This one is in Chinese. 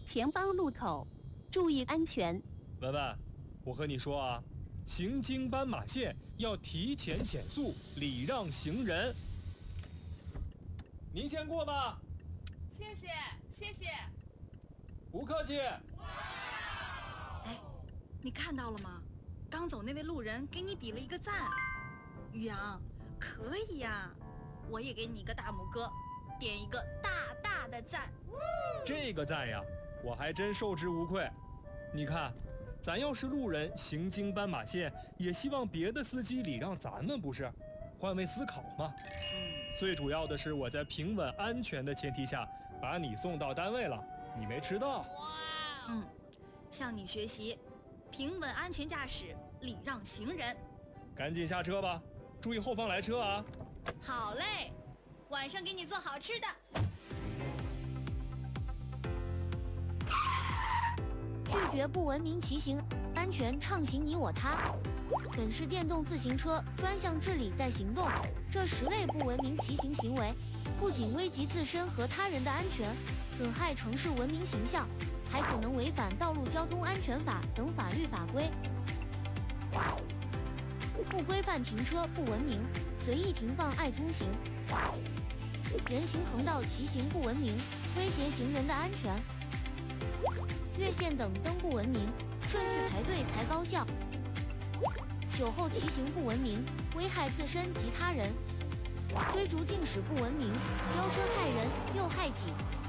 前方路口，注意安全。 文文，我和你说啊，行经斑马线要提前减速，礼让行人。您先过吧。 谢谢，谢谢。 不客气。 哎，你看到了吗？刚走那位路人给你比了一个赞。宇阳，可以呀，我也给你一个大拇哥，点一个大大的赞。 这个赞呀，我还真受之无愧。你看，咱要是路人行经斑马线，也希望别的司机礼让咱们，不是？换位思考嘛。最主要的是我在平稳安全的前提下把你送到单位了，你没迟到。 向你学习，平稳安全驾驶，礼让行人。 赶紧下车吧，注意后方来车啊。 好嘞，晚上给你做好吃的。 拒绝不文明骑行，安全畅行你我他。本市电动自行车专项治理在行动，这10类不文明骑行行为，不仅危及自身和他人的安全，损害城市文明形象，还可能违反道路交通安全法等法律法规。不规范停车不文明，随意停放爱通行，人行横道骑行不文明，威胁行人的安全，越线等灯不文明，顺序排队才高效，酒后骑行不文明，危害自身及他人，追逐竞驶不文明，飙车害人又害己。